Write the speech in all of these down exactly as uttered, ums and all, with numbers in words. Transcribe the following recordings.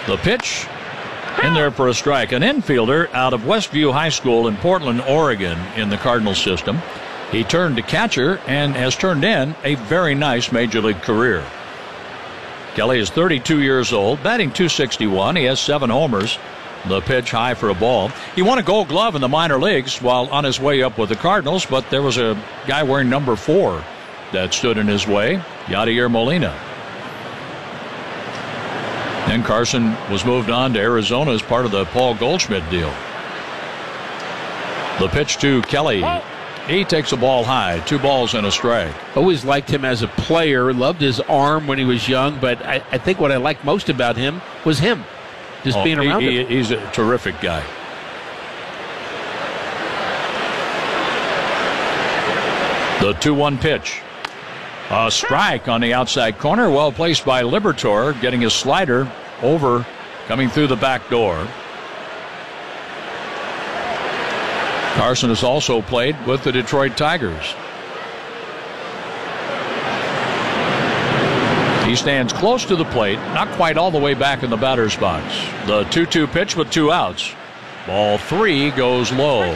The pitch in there for a strike. An infielder out of Westview High School in Portland, Oregon, in the Cardinals system. He turned to catcher and has turned in a very nice major league career. Kelly is thirty-two years old, batting two sixty-one. He has seven homers. The pitch high for a ball. He won a Gold Glove in the minor leagues while on his way up with the Cardinals, but there was a guy wearing number four that stood in his way, Yadier Molina. Then Carson was moved on to Arizona as part of the Paul Goldschmidt deal. The pitch to Kelly. He takes a ball high. Two balls and a strike. Always liked him as a player. Loved his arm when he was young, but I, I think what I liked most about him was him. Just oh, being around he, him. He's a terrific guy. The two one pitch. A strike on the outside corner. Well placed by Liberatore, getting his slider over, coming through the back door. Carson has also played with the Detroit Tigers. He stands close to the plate, not quite all the way back in the batter's box. The two two pitch with two outs. Ball three goes low.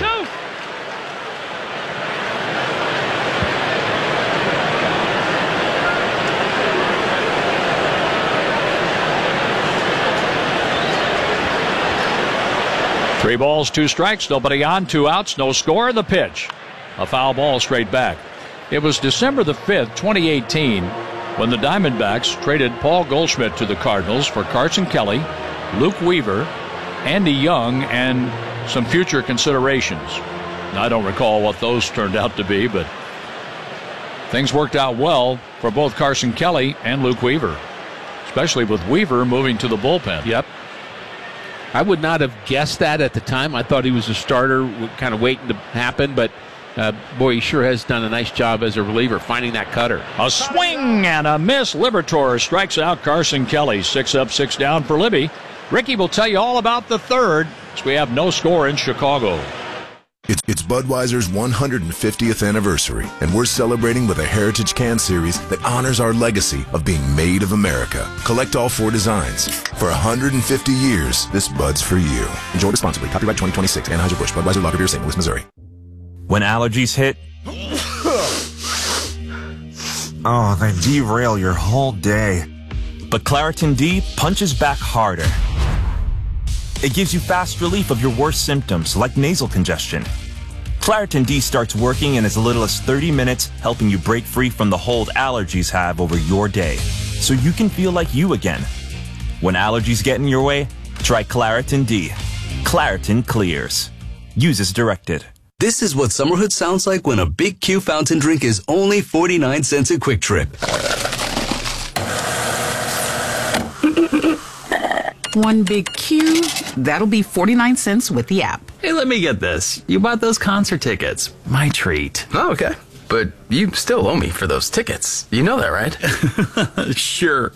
Three balls, two strikes, nobody on, two outs, no score. The pitch. A foul ball straight back. It was December the fifth, twenty eighteen, when the Diamondbacks traded Paul Goldschmidt to the Cardinals for Carson Kelly, Luke Weaver, Andy Young, and some future considerations. Now, I don't recall what those turned out to be, but things worked out well for both Carson Kelly and Luke Weaver, especially with Weaver moving to the bullpen. Yep. I would not have guessed that at the time. I thought he was a starter, kind of waiting to happen, but Uh, boy, he sure has done a nice job as a reliever, finding that cutter. A swing and a miss. Liberatore strikes out Carson Kelly. Six up, six down for Libby. Ricky will tell you all about the third, as we have no score in Chicago. It's, it's Budweiser's one hundred fiftieth anniversary, and we're celebrating with a Heritage Can Series that honors our legacy of being made of America. Collect all four designs. For one hundred fifty years, this Bud's for you. Enjoy responsibly. Copyright twenty twenty-six. Anheuser-Busch. Budweiser Lager Beer, Saint Louis, Missouri. When allergies hit, oh, they derail your whole day. But Claritin D punches back harder. It gives you fast relief of your worst symptoms, like nasal congestion. Claritin D starts working in as little as thirty minutes, helping you break free from the hold allergies have over your day, so you can feel like you again. When allergies get in your way, try Claritin D. Claritin clears. Use as directed. This is what summerhood sounds like when a Big Q fountain drink is only forty-nine cents a Quick Trip. One Big Q, that'll be forty-nine cents with the app. Hey, let me get this. You bought those concert tickets. My treat. Oh, okay. But you still owe me for those tickets. You know that, right? Sure.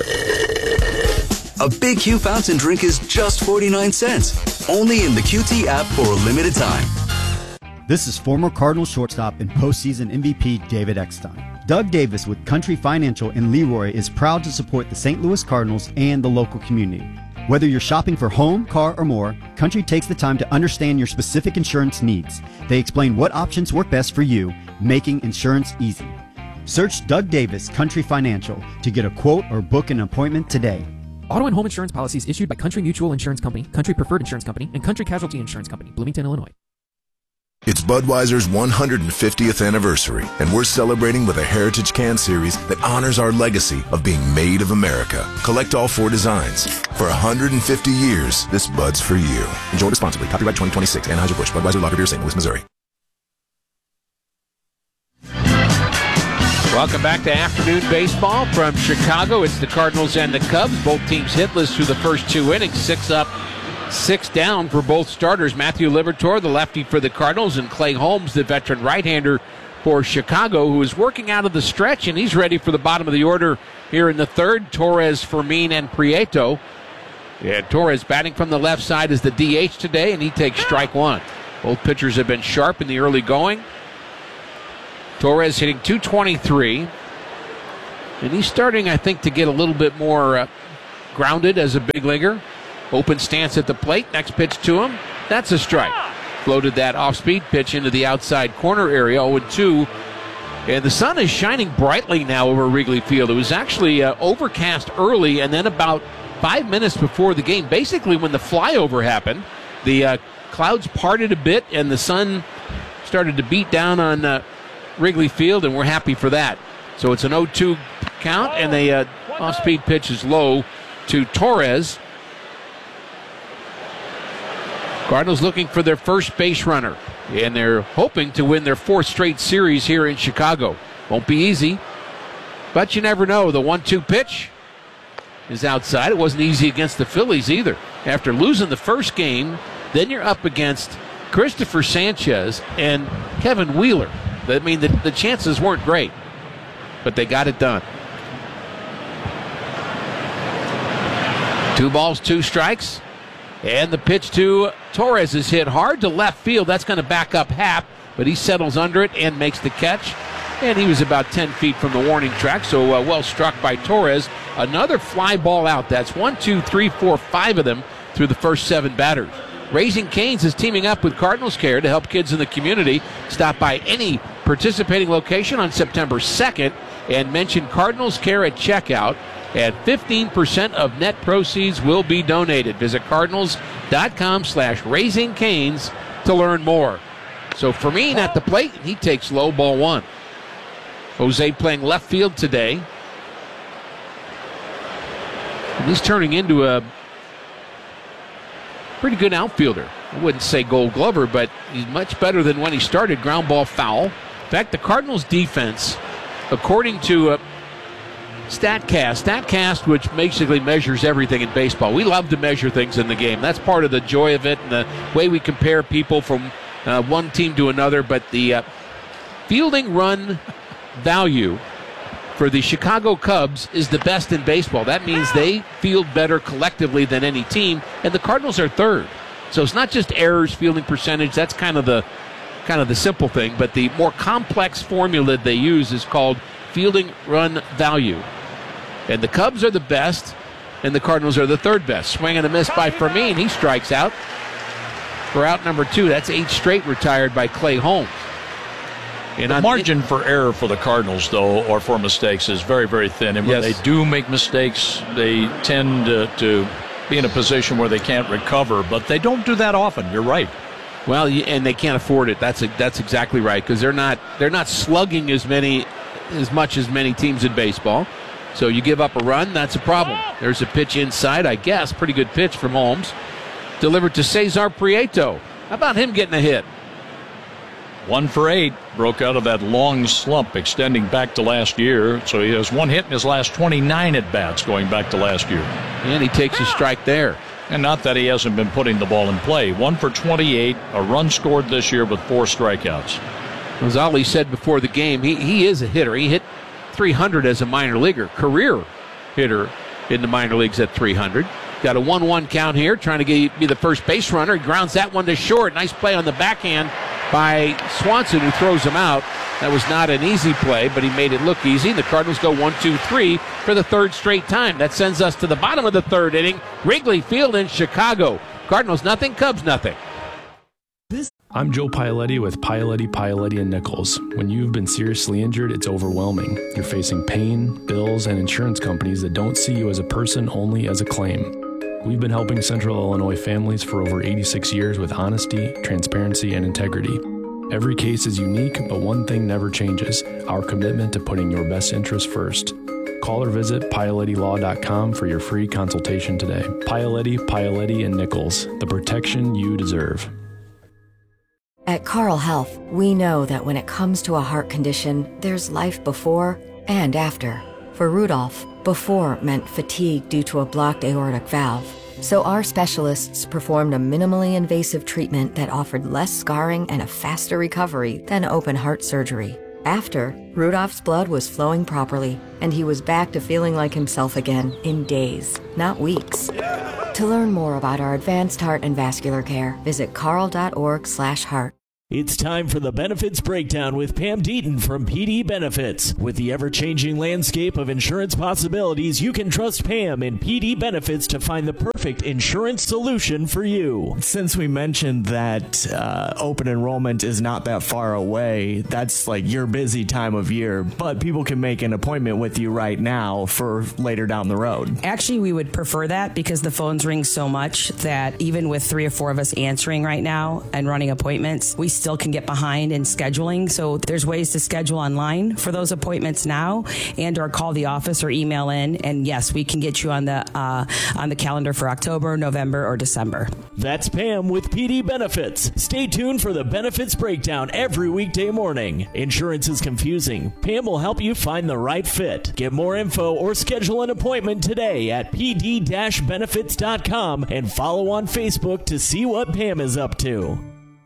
A Big Q fountain drink is just forty-nine cents. Only in the Q T app for a limited time. This is former Cardinals shortstop and postseason M V P David Eckstein. Doug Davis with Country Financial in Leroy is proud to support the Saint Louis Cardinals and the local community. Whether you're shopping for home, car, or more, Country takes the time to understand your specific insurance needs. They explain what options work best for you, making insurance easy. Search Doug Davis Country Financial to get a quote or book an appointment today. Auto and home insurance policies issued by Country Mutual Insurance Company, Country Preferred Insurance Company, and Country Casualty Insurance Company, Bloomington, Illinois. It's Budweiser's one hundred fiftieth anniversary, and we're celebrating with a Heritage Can Series that honors our legacy of being made of America. Collect all four designs. For one hundred fifty years, this Bud's for you. Enjoy responsibly. Copyright twenty twenty-six. Anheuser-Busch. Budweiser Lager Beer, Saint Louis, Missouri. Welcome back to afternoon baseball from Chicago. It's the Cardinals and the Cubs. Both teams hitless through the first two innings. Six up, six down for both starters. Matthew Liberatore, the lefty for the Cardinals, and Clay Holmes, the veteran right-hander for Chicago, who is working out of the stretch, and he's ready for the bottom of the order here in the third. Torres, Fermin, and Prieto. Yeah, Torres batting from the left side is the D H today, and he takes strike one. Both pitchers have been sharp in the early going. Torres hitting two twenty-three, and he's starting, I think, to get a little bit more uh, grounded as a big leaguer. Open stance at the plate. Next pitch to him. That's a strike. Floated that off-speed pitch into the outside corner area, oh and two. And the sun is shining brightly now over Wrigley Field. It was actually uh, overcast early, and then about five minutes before the game, basically when the flyover happened, the uh, clouds parted a bit, and the sun started to beat down on uh, Wrigley Field, and we're happy for that. So it's an oh two count, and the uh, off-speed pitch is low to Torres. Cardinals looking for their first base runner, and they're hoping to win their fourth straight series here in Chicago. Won't be easy, but you never know. The one two pitch is outside. It wasn't easy against the Phillies either. After losing the first game, then you're up against Christopher Sanchez and Kevin Wheeler. I mean, the, the chances weren't great, but they got it done. Two balls, two strikes. And the pitch to Torres is hit hard to left field. That's going to back up Happ, but he settles under it and makes the catch. And he was about ten feet from the warning track, so uh, well struck by Torres. Another fly ball out. That's one, two, three, four, five of them through the first seven batters. Raising Cane's is teaming up with Cardinals Care to help kids in the community. Stop by any participating location on September second and mention Cardinals Care at checkout, and fifteen percent of net proceeds will be donated. Visit cardinals.com slash raising canes to learn more. So Fermin at the plate, he takes low, ball one. Jose playing left field today. And he's turning into a pretty good outfielder. I wouldn't say Gold Glover, but he's much better than when he started. Ground ball foul. In fact, the Cardinals defense, according to uh, StatCast, StatCast, which basically measures everything in baseball. We love to measure things in the game. That's part of the joy of it and the way we compare people from uh, one team to another. But the uh, fielding run value for the Chicago Cubs is the best in baseball. That means they field better collectively than any team, and the Cardinals are third. So it's not just errors, fielding percentage. That's kind of the kind of the simple thing. But the more complex formula they use is called fielding run value. And the Cubs are the best, and the Cardinals are the third best. Swing and a miss by Fermin. He strikes out for out number two. That's eight straight retired by Clay Holmes. And the margin it, for error for the Cardinals, though, or for mistakes, is very, very thin. And when yes. they do make mistakes, they tend to, to be in a position where they can't recover. But they don't do that often. You're right. Well, and they can't afford it. That's a, that's exactly right, because they're not they're not slugging as many as much as many teams in baseball. So you give up a run, that's a problem. There's a pitch inside, I guess. Pretty good pitch from Holmes. Delivered to Cesar Prieto. How about him getting a hit? One for eight. Broke out of that long slump extending back to last year. So he has one hit in his last twenty-nine at-bats going back to last year. And he takes a strike there. And not that he hasn't been putting the ball in play. One for twenty-eight. A run scored this year with four strikeouts. As Ali said before the game, he, he is a hitter. He hit three hundred as a minor leaguer. Career hitter in the minor leagues at three hundred. Got a one one count here, trying to get, be the first base runner. He grounds that one to short. Nice play on the backhand by Swanson, who throws him out. That was not an easy play, but he made it look easy. The Cardinals go one, two, three for the third straight time. That sends us to the bottom of the third inning. Wrigley Field in Chicago. Cardinals nothing, Cubs nothing. I'm Joe Paoletti with Paoletti, Paoletti and Nichols. When you've been seriously injured, it's overwhelming. You're facing pain, bills, and insurance companies that don't see you as a person, only as a claim. We've been helping Central Illinois families for over eighty-six years with honesty, transparency, and integrity. Every case is unique, but one thing never changes: our commitment to putting your best interest first. Call or visit Paoletti Law dot com for your free consultation today. Paoletti, Paoletti and Nichols, the protection you deserve. At Carle Health, we know that when it comes to a heart condition, there's life before and after. For Rudolph, before meant fatigue due to a blocked aortic valve. So our specialists performed a minimally invasive treatment that offered less scarring and a faster recovery than open heart surgery. After, Rudolph's blood was flowing properly, and he was back to feeling like himself again in days, not weeks. To learn more about our advanced heart and vascular care, visit carle dot org slash heart. It's time for the Benefits Breakdown with Pam Deaton from P D Benefits. With the ever-changing landscape of insurance possibilities, you can trust Pam in P D Benefits to find the perfect insurance solution for you. Since we mentioned that uh, open enrollment is not that far away, that's like your busy time of year, but people can make an appointment with you right now for later down the road. Actually, we would prefer that because the phones ring so much that even with three or four of us answering right now and running appointments, we still can get behind in scheduling. So there's ways to schedule online for those appointments now, and or call the office or email in. And yes, we can get you on the uh, on the calendar for October, November, or December. That's Pam with P D Benefits. Stay tuned for the Benefits Breakdown every weekday morning. Insurance is confusing. Pam will help you find the right fit. Get more info or schedule an appointment today at p d dash benefits dot com and follow on Facebook to see what Pam is up to.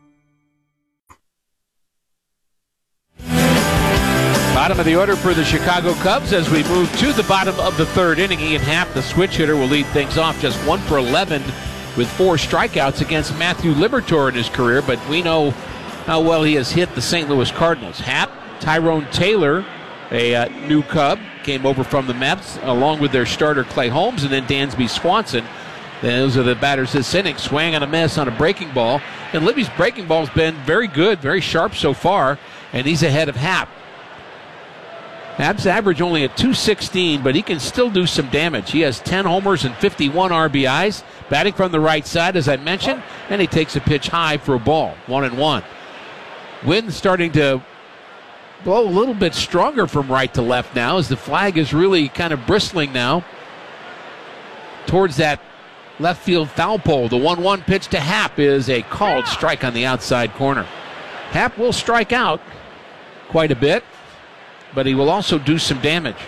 Bottom of the order for the Chicago Cubs as we move to the bottom of the third inning. Ian Happ, the switch hitter, will lead things off, just one for eleven with four strikeouts against Matthew Liberatore in his career, but we know how well he has hit the Saint Louis Cardinals. Happ, Tyrone Taylor, a uh, new Cub, came over from the Mets along with their starter Clay Holmes, and then Dansby Swanson. Those are the batters this inning. Swang and a miss on a breaking ball, and Libby's breaking ball's been very good, very sharp so far, and he's ahead of Happ. Happ's average only at two sixteen, but he can still do some damage. He has ten homers and fifty-one R B Is, batting from the right side, as I mentioned, and he takes a pitch high for a ball, one and one. Wind starting to blow a little bit stronger from right to left now, as the flag is really kind of bristling now towards that left field foul pole. The one one pitch to Happ is a called strike on the outside corner. Happ will strike out quite a bit, but he will also do some damage.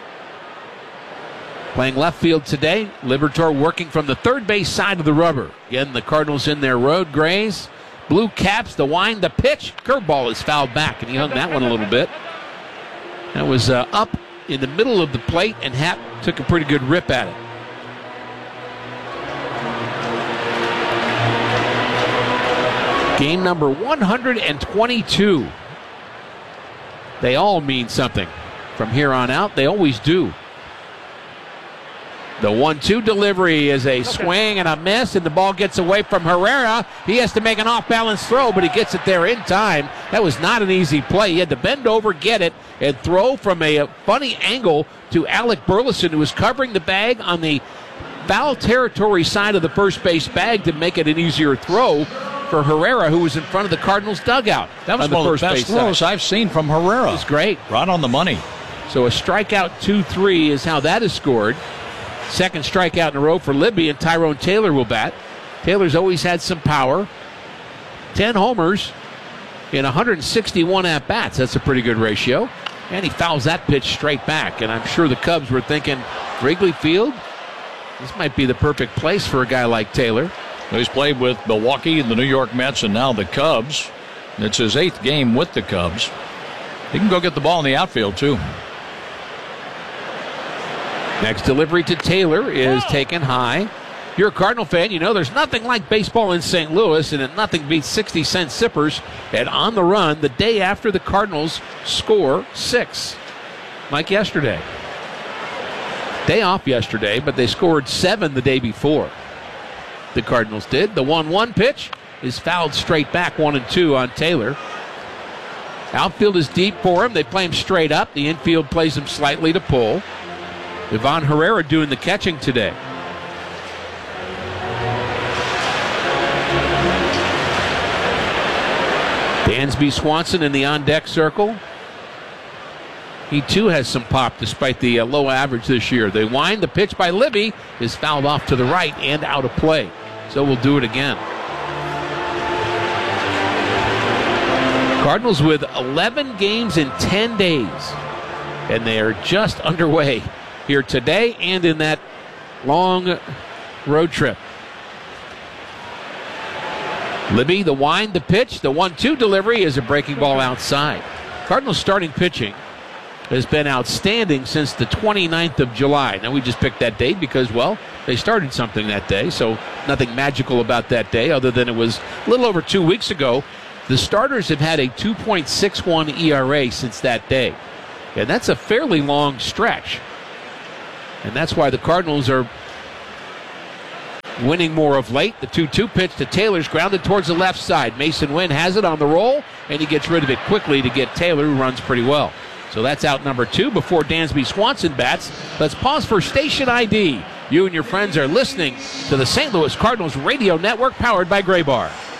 Playing left field today, Liberatore working from the third base side of the rubber. Again, the Cardinals in their road grays. Blue caps, the wind, the pitch. Curveball is fouled back, and he hung that one a little bit. That was uh, up in the middle of the plate, and Happ took a pretty good rip at it. Game number one hundred twenty-two. They all mean something from here on out. They always do. The one two delivery is a swing and a miss, and the ball gets away from Herrera. He has to make an off-balance throw, but he gets it there in time. That was not an easy play. He had to bend over, get it, and throw from a funny angle to Alec Burleson, who was covering the bag on the foul territory side of the first base bag to make it an easier throw for Herrera, who was in front of the Cardinals dugout. That was one of the best throws side. I've seen from Herrera. It was great. Right on the money. So a strikeout two three is how that is scored. Second strikeout in a row for Libby, and Tyrone Taylor will bat. Taylor's always had some power. ten homers in one hundred sixty-one at-bats. That's a pretty good ratio. And he fouls that pitch straight back. And I'm sure the Cubs were thinking, Wrigley Field? This might be the perfect place for a guy like Taylor. He's played with Milwaukee and the New York Mets and now the Cubs. It's his eighth game with the Cubs. He can go get the ball in the outfield, too. Next delivery to Taylor is taken high. If you're a Cardinal fan, you know there's nothing like baseball in Saint Louis, and nothing beats sixty cent sippers at On the Run the day after the Cardinals score six, like yesterday. Day off yesterday, but they scored seven the day before. The Cardinals did. The one one pitch is fouled straight back, one and two on Taylor. Outfield is deep for him. They play him straight up. The infield plays him slightly to pull. Ivan Herrera doing the catching today. Dansby Swanson in the on-deck circle. He too has some pop despite the uh, low average this year. They wind. The pitch by Libby is fouled off to the right and out of play. So we'll do it again. Cardinals with eleven games in ten days. And they are just underway here today and in that long road trip. Libby, the wind, the pitch, the one two delivery is a breaking ball outside. Cardinals starting pitching has been outstanding since the twenty-ninth of July. Now, we just picked that date because, well, they started something that day, so nothing magical about that day other than it was a little over two weeks ago The starters have had a two point six one E R A since that day. And that's a fairly long stretch. And that's why the Cardinals are winning more of late. The two two pitch to Taylor's grounded towards the left side. Mason Wynn has it on the roll, and he gets rid of it quickly to get Taylor, who runs pretty well. So that's out number two before Dansby Swanson bats. Let's pause for station I D. You and your friends are listening to the Saint Louis Cardinals radio network powered by Graybar.